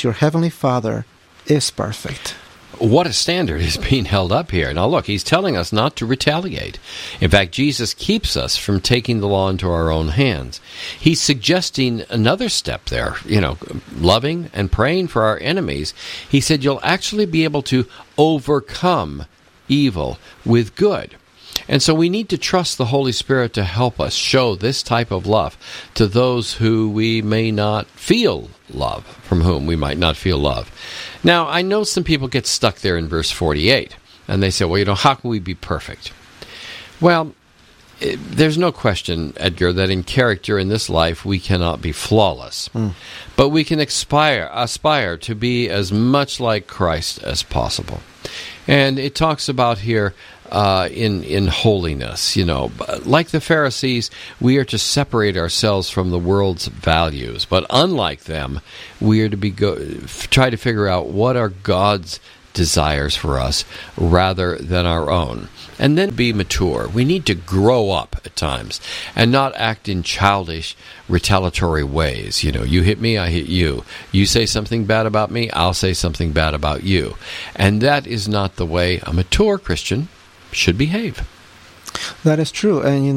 that your Heavenly Father is perfect. What a standard is being held up here. Now look, he's telling us not to retaliate. In fact, Jesus keeps us from taking the law into our own hands. He's suggesting another step there, loving and praying for our enemies. He said you'll actually be able to overcome evil with good. And so we need to trust the Holy Spirit to help us show this type of love to those who we may not feel love, from whom we might not feel love. Now, I know some people get stuck there in verse 48, and they say, well, how can we be perfect? Well, there's no question, Edgar, that in character in this life we cannot be flawless. But we can aspire to be as much like Christ as possible. And it talks about here in holiness, like the Pharisees, we are to separate ourselves from the world's values. But unlike them, we are to try to figure out what are God's desires for us rather than our own. And then be mature. We need to grow up at times and not act in childish, retaliatory ways. You hit me, I hit you. You say something bad about me, I'll say something bad about you. And that is not the way a mature Christian should behave. That is true. And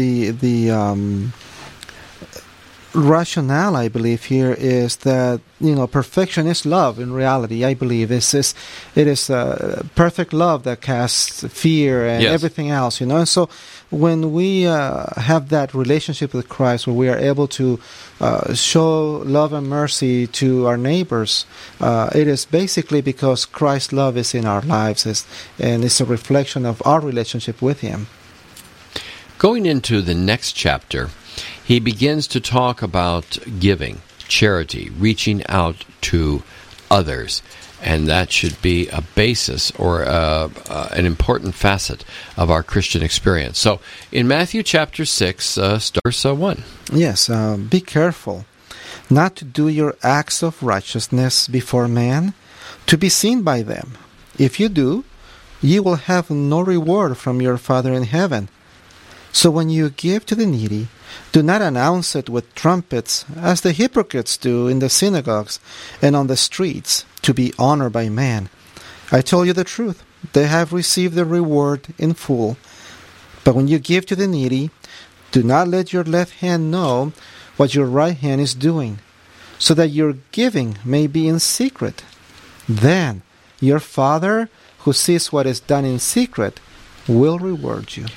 the rationale, I believe, here is that perfection is love. In reality, I believe it is perfect love that casts fear and everything else. And so when we have that relationship with Christ, where we are able to show love and mercy to our neighbors, it is basically because Christ's love is in our lives, and it's a reflection of our relationship with Him. Going into the next chapter, he begins to talk about giving, charity, reaching out to others. And that should be a basis or an important facet of our Christian experience. So in Matthew chapter 6, verse 1. Yes, be careful not to do your acts of righteousness before men, to be seen by them. If you do, you will have no reward from your Father in heaven. So when you give to the needy, do not announce it with trumpets, as the hypocrites do in the synagogues and on the streets, to be honored by man. I tell you the truth, they have received their reward in full. But when you give to the needy, do not let your left hand know what your right hand is doing, so that your giving may be in secret. Then your Father, who sees what is done in secret, will reward you.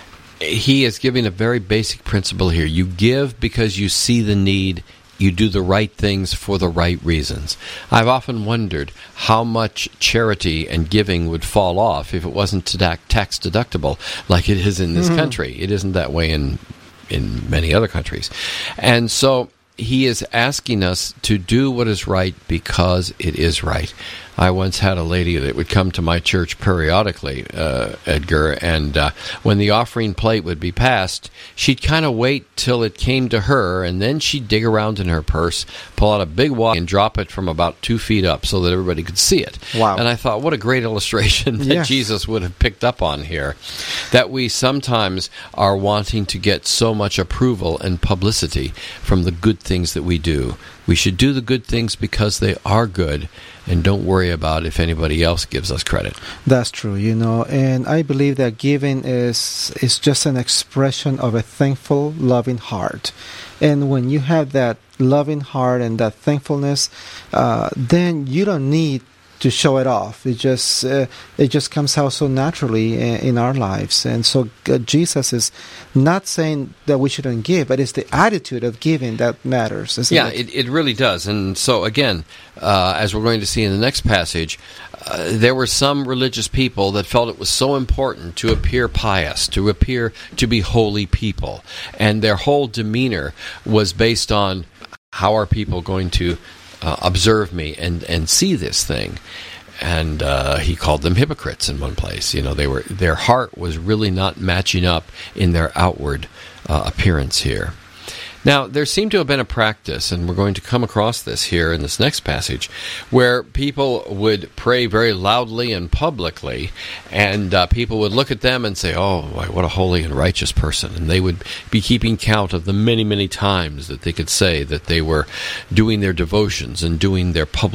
He is giving a very basic principle here. You give because you see the need. You do the right things for the right reasons. I've often wondered how much charity and giving would fall off if it wasn't tax deductible like it is in this country. It isn't that way in many other countries. And so he is asking us to do what is right because it is right. I once had a lady that would come to my church periodically, Edgar, and when the offering plate would be passed, she'd kind of wait till it came to her, and then she'd dig around in her purse, pull out a big wad, and drop it from about 2 feet up so that everybody could see it. Wow. And I thought, what a great illustration that Jesus would have picked up on here, that we sometimes are wanting to get so much approval and publicity from the good things that we do. We should do the good things because they are good, and don't worry about if anybody else gives us credit. That's true, and I believe that giving is just an expression of a thankful, loving heart. And when you have that loving heart and that thankfulness, then you don't need to show it off. It just comes out so naturally in our lives. And so Jesus is not saying that we shouldn't give, but it's the attitude of giving that matters, isn't it? It really does. And so again, as we're going to see in the next passage, there were some religious people that felt it was so important to appear pious, to appear to be holy people. And their whole demeanor was based on, how are people going to observe me and see this thing? And he called them hypocrites in one place. Their heart was really not matching up in their outward appearance here. Now, there seemed to have been a practice, and we're going to come across this here in this next passage, where people would pray very loudly and publicly, and people would look at them and say, oh, what a holy and righteous person. And they would be keeping count of the many, many times that they could say that they were doing their devotions and doing their public